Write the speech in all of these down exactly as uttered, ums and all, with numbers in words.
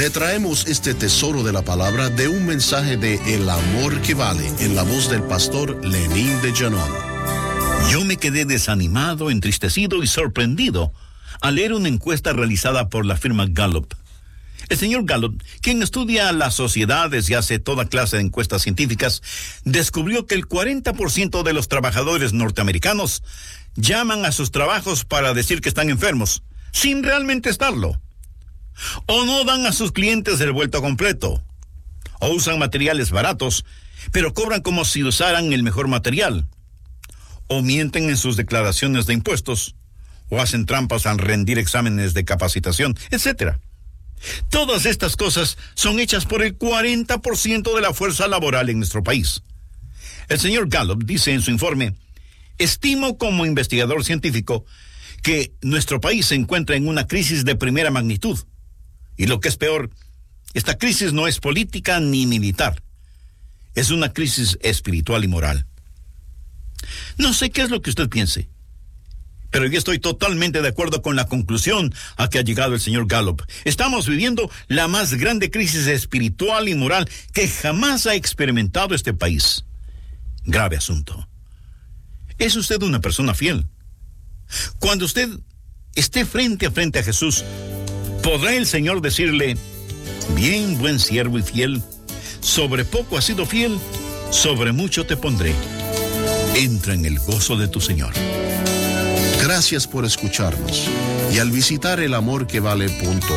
Le traemos este tesoro de la palabra de un mensaje de El Amor que Vale, en la voz del pastor Lenín de Llanón. Yo me quedé desanimado, entristecido y sorprendido al leer una encuesta realizada por la firma Gallup. El señor Gallup, quien estudia las sociedades y hace toda clase de encuestas científicas, descubrió que el cuarenta por ciento de los trabajadores norteamericanos llaman a sus trabajos para decir que están enfermos, sin realmente estarlo. O no dan a sus clientes el vuelto completo. O usan materiales baratos, pero cobran como si usaran el mejor material. O mienten en sus declaraciones de impuestos, o hacen trampas al rendir exámenes de capacitación, etcétera. Todas estas cosas son hechas por el cuarenta por ciento de la fuerza laboral en nuestro país. El señor Gallup dice en su informe: estimo como investigador científico que nuestro país se encuentra en una crisis de primera magnitud. Y lo que es peor, esta crisis no es política ni militar. Es una crisis espiritual y moral. No sé qué es lo que usted piense, pero yo estoy totalmente de acuerdo con la conclusión a que ha llegado el señor Gallup. Estamos viviendo la más grande crisis espiritual y moral que jamás ha experimentado este país. Grave asunto. ¿Es usted una persona fiel? Cuando usted esté frente a frente a Jesús, ¿podrá el Señor decirle: bien, buen siervo y fiel, sobre poco has sido fiel, sobre mucho te pondré? Entra en el gozo de tu Señor. Gracias por escucharnos. Y al visitar el amor que vale punto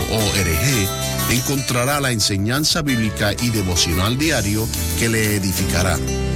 org, encontrará la enseñanza bíblica y devocional diario que le edificará.